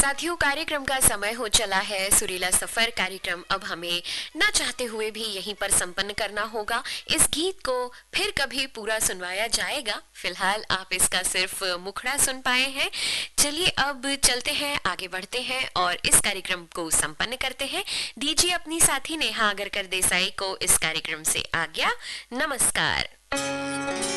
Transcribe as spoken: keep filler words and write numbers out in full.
साथियों, कार्यक्रम का समय हो चला है। सुरीला सफर कार्यक्रम अब हमें ना चाहते हुए भी यहीं पर संपन्न करना होगा। इस गीत को फिर कभी पूरा सुनवाया जाएगा, फिलहाल आप इसका सिर्फ मुखड़ा सुन पाए हैं। चलिए अब चलते हैं, आगे बढ़ते हैं और इस कार्यक्रम को संपन्न करते हैं। दीजिए अपनी साथी नेहा आगरकर देसाई को इस कार्यक्रम से आज्ञा। नमस्कार।